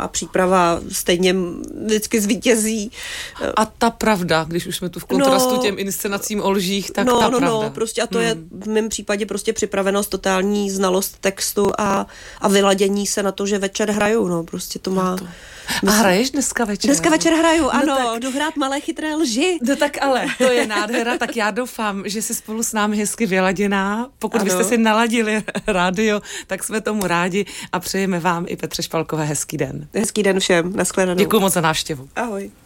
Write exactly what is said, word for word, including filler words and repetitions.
a příprava stejně vždycky zvítězí. A ta pravda, když už jsme tu v kontrastu no, těm inscenacím o lžích, tak no, ta no, pravda. No, prostě a to hmm. je v mém případě prostě připravenost, totální znalost textu a, a vyladění se na to, že večer hraju, no, prostě to má... To. A hraješ dneska večer? Dneska večer hraju, ano, no tak, jdu hrát Malé chytré lži. No tak ale, to je nádhera, tak já doufám, že jsi spolu s námi hezky vyladěná. Pokud ano. byste si naladili rádio, tak jsme tomu rádi a přejeme vám i Petře Špalkové hezký den. Hezký den všem, nashledanou. Děkuji moc za návštěvu. Ahoj.